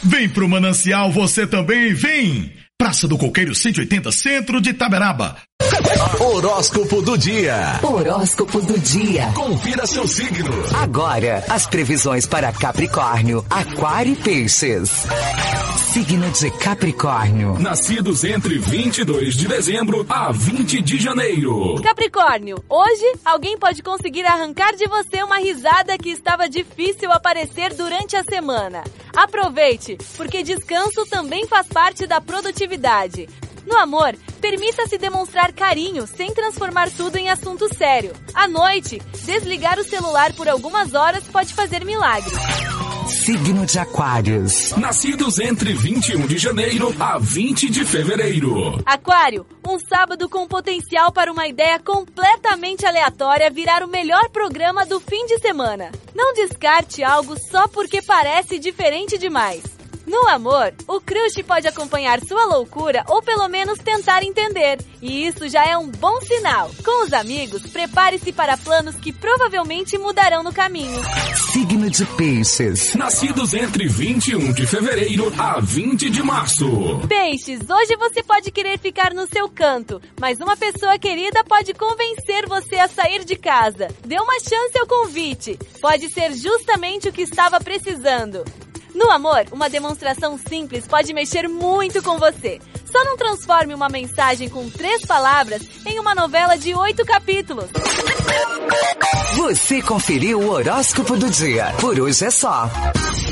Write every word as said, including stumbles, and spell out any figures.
Vem pro Manancial, você também vem! Praça do Coqueiro cento e oitenta, centro de Itaberaba. Horóscopo do dia. Horóscopo do dia. Confira seu signo. Agora, as previsões para Capricórnio, Aquário e Peixes. Signo de Capricórnio. Nascidos entre vinte e dois de dezembro a vinte de janeiro. Capricórnio, hoje alguém pode conseguir arrancar de você uma risada que estava difícil aparecer durante a semana. Aproveite, porque descanso também faz parte da produtividade. No amor, permita-se demonstrar carinho sem transformar tudo em assunto sério. À noite, desligar o celular por algumas horas pode fazer milagres. Signo de Aquários. Nascidos entre vinte e um de janeiro a vinte de fevereiro. Aquário, um sábado com potencial para uma ideia completamente aleatória virar o melhor programa do fim de semana. Não descarte algo só porque parece diferente demais. No amor, o crush pode acompanhar sua loucura ou pelo menos tentar entender, e isso já é um bom sinal. Com os amigos, prepare-se para planos que provavelmente mudarão no caminho. Signo de Peixes. Nascidos entre vinte e um de fevereiro a vinte de março. Peixes, hoje você pode querer ficar no seu canto, mas uma pessoa querida pode convencer você a sair de casa. Dê uma chance ao convite, pode ser justamente o que estava precisando. No amor, uma demonstração simples pode mexer muito com você. Só não transforme uma mensagem com três palavras em uma novela de oito capítulos. Você conferiu o horóscopo do dia. Por hoje é só.